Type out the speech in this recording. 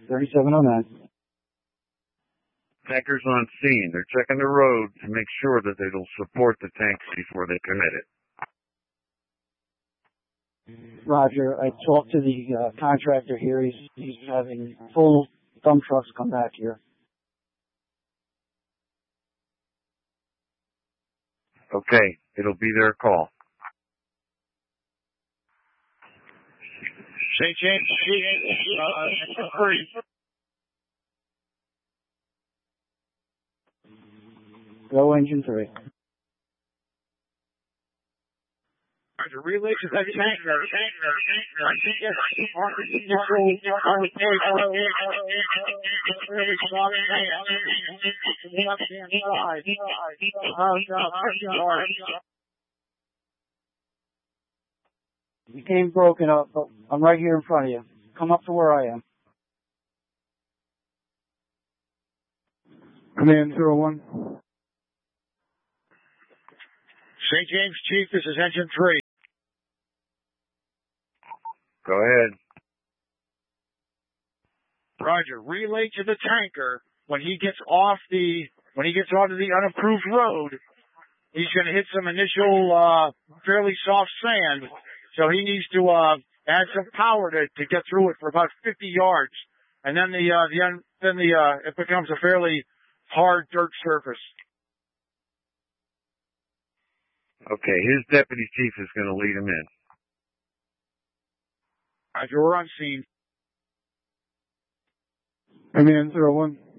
3709. Tankers on scene. They're checking the road to make sure that it'll support the tanks before they commit it. Roger. I talked to the contractor here. He's having full dump trucks come back here. Okay, it'll be their call. St. James, Go engine 3. Relay to the tanker. You came broken up, but I'm right here in front of you. Come up to where I am. Command 01. St. James Chief, this is engine 3. Go ahead. Roger. Relay to the tanker. When he gets onto the unapproved road, he's going to hit some initial fairly soft sand. So he needs to add some power to get through it for about 50 yards, and then it becomes a fairly hard dirt surface. Okay, his deputy chief is going to lead him in. Roger, we're on scene. Command 01.